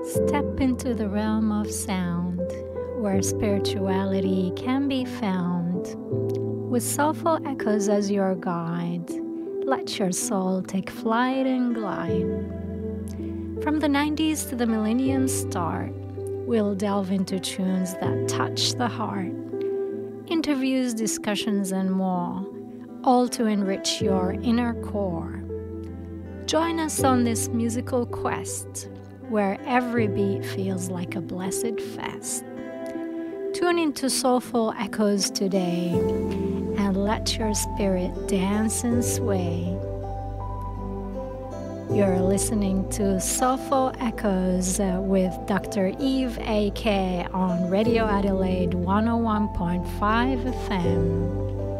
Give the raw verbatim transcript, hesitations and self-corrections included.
Step into the realm of sound, where spirituality can be found. With soulful echoes as your guide, let your soul take flight and glide. From the nineties to the millennium start, we'll delve into tunes that touch the heart. Interviews, discussions, and more, all to enrich your inner core. Join us on this musical quest, where every beat feels like a blessed fest. Tune into soulful echoes today and let your spirit dance and sway. You're listening to Soulful Echoes uh, with Doctor Eve A K on Radio Adelaide one oh one point five F M.